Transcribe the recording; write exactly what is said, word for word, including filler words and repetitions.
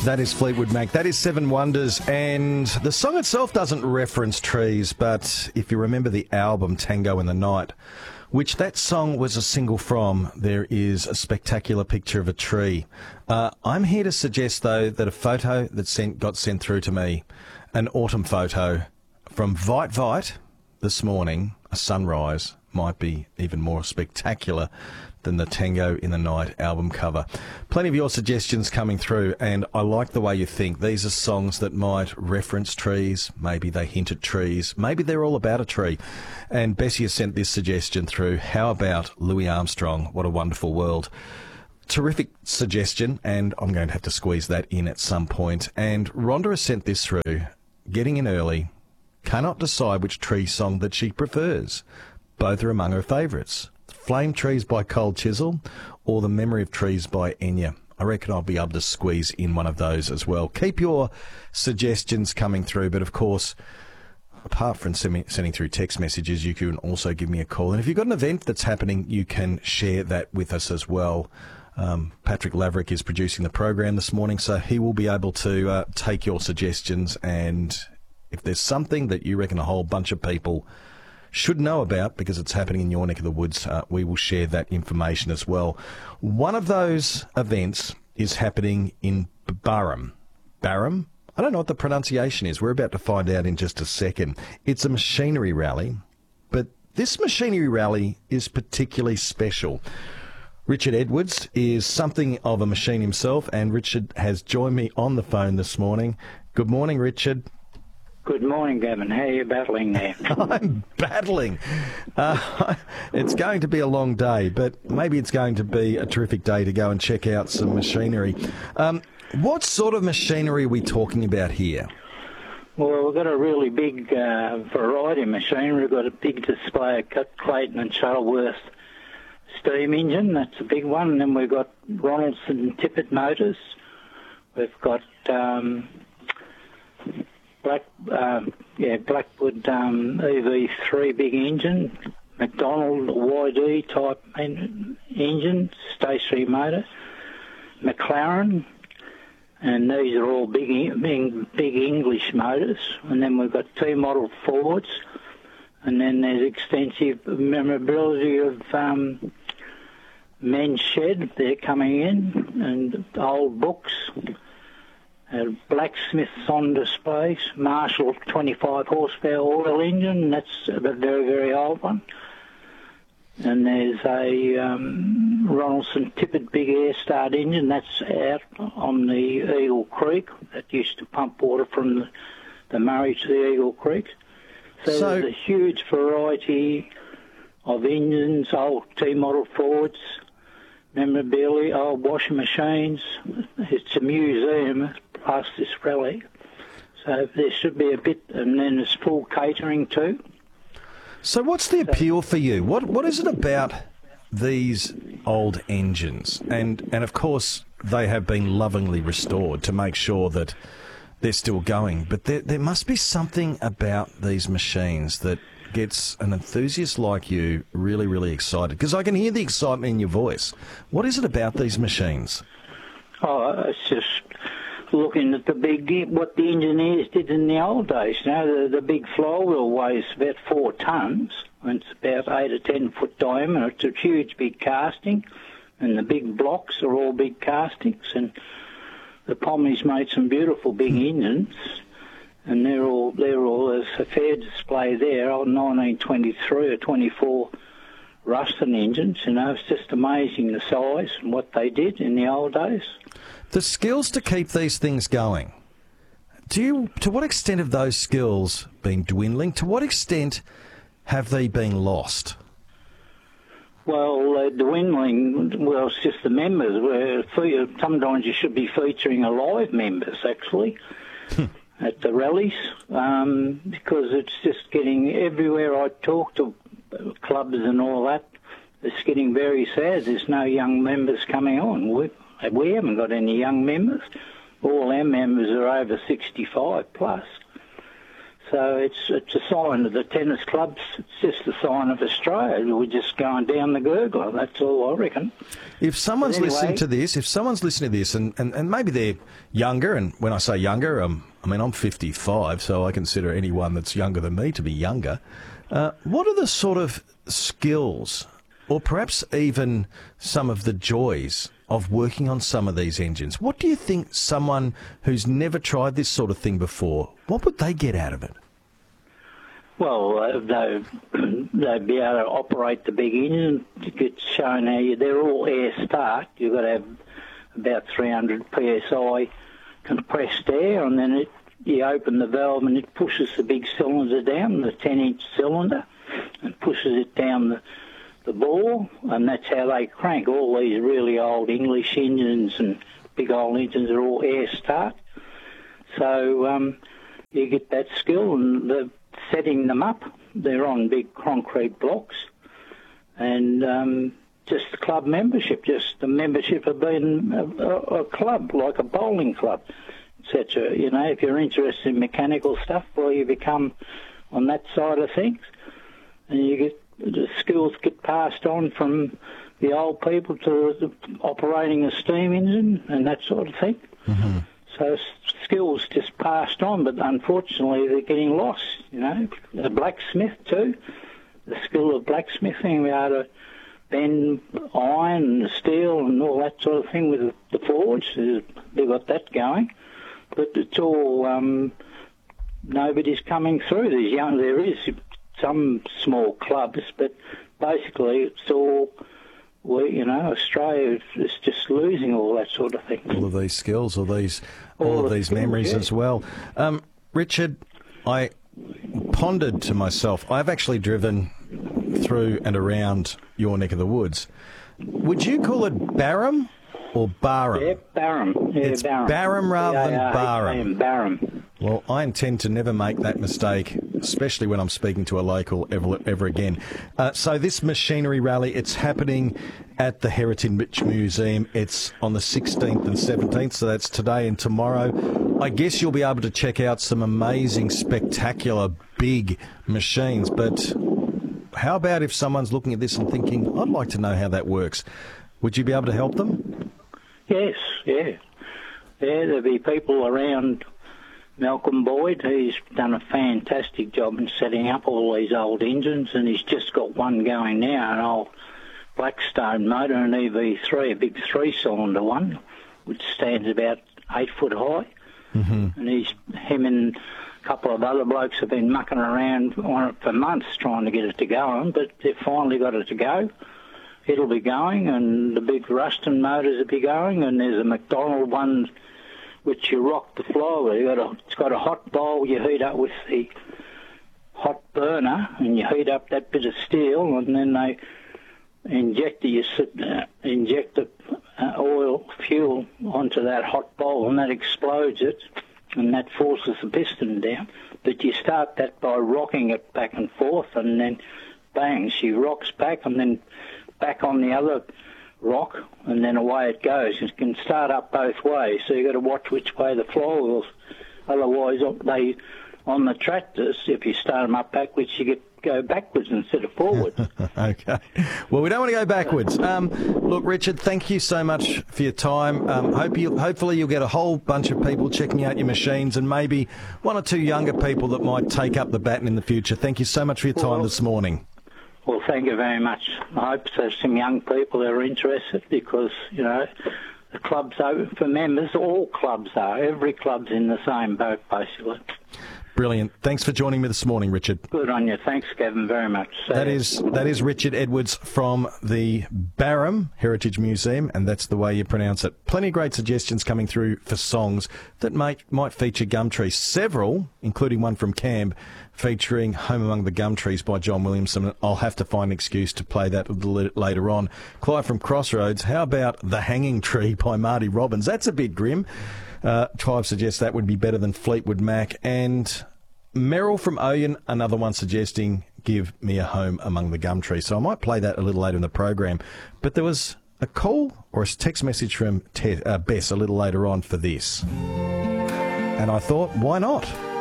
That is Fleetwood Mac. That is Seven Wonders. And the song itself doesn't reference trees, but if you remember the album Tango in the Night, which that song was a single from, there is a spectacular picture of a tree. Uh, I'm here to suggest, though, that a photo that sent, got sent through to me, an autumn photo from Vite Vite this morning, a sunrise, might be even more spectacular than the Tango in the Night album cover. Plenty of your suggestions coming through, and I like the way you think. These are songs that might reference trees, maybe they hint at trees, maybe they're all about a tree. And Bessie has sent this suggestion through. How about Louis Armstrong? What a Wonderful World. Terrific suggestion, and I'm going to have to squeeze that in at some point. And Rhonda has sent this through, getting in early, cannot decide which tree song that she prefers. Both are among her favourites. Flame Trees by Cold Chisel or The Memory of Trees by Enya. I reckon I'll be able to squeeze in one of those as well. Keep your suggestions coming through, but of course, apart from sending through text messages, you can also give me a call. And if you've got an event that's happening, you can share that with us as well. Um, Patrick Laverick is producing the program this morning, so he will be able to uh, take your suggestions, and if there's something that you reckon a whole bunch of people should know about because it's happening in your neck of the woods, uh, we will share that information as well. One of those events is happening in Barham. Barham? I don't know what the pronunciation is. We're about to find out in just a second. It's a machinery rally, but this machinery rally is particularly special. Richard Edwards is something of a machine himself, and Richard has joined me on the phone this morning. Good morning, Richard. Good morning, Gavin. How are you battling there? I'm battling. Uh, it's going to be a long day, but maybe it's going to be a terrific day to go and check out some machinery. Um, what sort of machinery are we talking about here? Well, we've got a really big uh, variety of machinery. We've got a big display of Clayton and Shuttleworth steam engine. That's a big one. And then we've got Ronaldson Tippett motors. We've got... Um, Black, um, yeah, Blackwood um, E V three big engine, McDonald Y D type en- engine, stationary motor, McLaren, and these are all big, big, big English motors. And then we've got T-model Fords, and then there's extensive memorability of um, Men's Shed. They're coming in, and old books. Uh, blacksmiths on display, Marshall twenty-five horsepower oil engine, that's a very, very old one. And there's a um, Ronaldson Tippett big air start engine, that's out on the Eagle Creek, that used to pump water from the, the Murray to the Eagle Creek. So, so there's a huge variety of engines, old T-model Fords, memorabilia, old washing machines. It's a museum plus this rally. So there should be a bit, and then there's full catering too. So what's the appeal for you? What What is it about these old engines? And, and of course, they have been lovingly restored to make sure that they're still going. But there, there must be something about these machines that gets an enthusiast like you really, really excited. Because I can hear the excitement in your voice. What is it about these machines? Oh, it's just looking at the big, what the engineers did in the old days. You know, the, the big flywheel weighs about four tonnes, and it's about eight or ten foot diameter. It's a huge big casting, and the big blocks are all big castings. And the Pommies made some beautiful big engines, and they're all they're all there's a fair display there on nineteen twenty-three or twenty-four Ruston engines. You know, it's just amazing the size and what they did in the old days. The skills to keep these things going, do you, to what extent have those skills been dwindling? To what extent have they been lost? Well, uh, dwindling, well, it's just the members. Where sometimes you should be featuring alive members, actually, at the rallies, um, because it's just getting, everywhere I talk to clubs and all that, it's getting very sad. There's no young members coming on. We, we haven't got any young members. All our members are over sixty-five plus. So it's it's a sign of the tennis clubs. It's just a sign of Australia. We're just going down the gurgler. That's all I reckon. If someone's But anyway- listening to this, if someone's listening to this, and, and, and maybe they're younger, and when I say younger, um, I mean, I'm fifty-five, so I consider anyone that's younger than me to be younger. Uh, what are the sort of skills, or perhaps even some of the joys of working on some of these engines? What do you think someone who's never tried this sort of thing before, what would they get out of it? Well, uh, they, they'd be able to operate the big engine to get shown how you, they're all air start. You've got to have about three hundred P S I compressed air, and then it, you open the valve and it pushes the big cylinder down, the ten inch cylinder, and pushes it down the, the bore, and that's how they crank. All these really old English engines and big old engines are all air start. So um, you get that skill, and the setting them up, they're on big concrete blocks, and um, just club membership, just the membership of being a, a, a club, like a bowling club, et cetera. You know, if you're interested in mechanical stuff, well, you become on that side of things, and you get the skills get passed on from the old people to the, operating a steam engine and that sort of thing. Mm-hmm. So s- skills just passed on, but unfortunately they're getting lost, you know. The blacksmith too, the skill of blacksmithing, we able to bend iron and steel and all that sort of thing with the, the forge. There's- They've got that going, but it's all, um, nobody's coming through. There's young, there is some small clubs, but basically it's all, we, you know, Australia is just losing all that sort of thing. All of these skills, all these, all, All of the these skills, memories yeah. as well. Um, Richard, I pondered to myself, I've actually driven through and around your neck of the woods. Would you call it Barham or Barham? Yeah, Barham. Yeah, It's Barham. Barham rather than B A R H A Barham. M, Barham. Well, I intend to never make that mistake, especially when I'm speaking to a local ever, ever again. Uh, so this machinery rally, it's happening at the Heritage Museum. It's on the sixteenth and seventeenth, so that's today and tomorrow. I guess you'll be able to check out some amazing, spectacular, big machines. But how about if someone's looking at this and thinking, I'd like to know how that works? Would you be able to help them? Yes, yeah. Yeah, there'll be people around. Malcolm Boyd, he's done a fantastic job in setting up all these old engines, and he's just got one going now, an old Blackstone motor, an E V three, a big three-cylinder one, which stands about eight foot high. Mm-hmm. And he's, him and a couple of other blokes have been mucking around on it for months trying to get it to go, but they've finally got it to go. It'll be going, and the big Ruston motors will be going, and there's a McDonald one which you rock the floor with. You got a, it's got a hot bowl you heat up with the hot burner, and you heat up that bit of steel, and then they inject the, you sit, uh, inject the uh, oil, fuel onto that hot bowl, and that explodes it, and that forces the piston down. But you start that by rocking it back and forth, and then bang, she rocks back, and then back on the other rock, and then away it goes. It can start up both ways, so you've got to watch which way the flywheels. Otherwise, they on the tractors, if you start them up backwards, you get go backwards instead of forward. Okay. Well, we don't want to go backwards. Um, look, Richard, thank you so much for your time. Um, hope you, hopefully you'll get a whole bunch of people checking out your machines, and maybe one or two younger people that might take up the baton in the future. Thank you so much for your time Well, this morning. Well, thank you very much. I hope there's some young people that are interested, because, you know, the club's open for members. All clubs are. Every club's in the same boat, basically. Brilliant. Thanks for joining me this morning, Richard. Good on you. Thanks, Gavin, very much. See That ya. is that is Richard Edwards from the Barham Heritage Museum, and that's the way you pronounce it. Plenty of great suggestions coming through for songs that might might feature Gumtree. Several, including one from Cam, featuring Home Among the Gumtrees by John Williamson. I'll have to find an excuse to play that a little later on. Clive from Crossroads, how about The Hanging Tree by Marty Robbins? That's a bit grim. Uh, Clive suggests that would be better than Fleetwood Mac. And Merrill from Oyen, another one suggesting Give Me a Home Among the Gumtrees. So I might play that a little later in the program. But there was a call or a text message from Te- uh, Bess a little later on for this. And I thought, why not?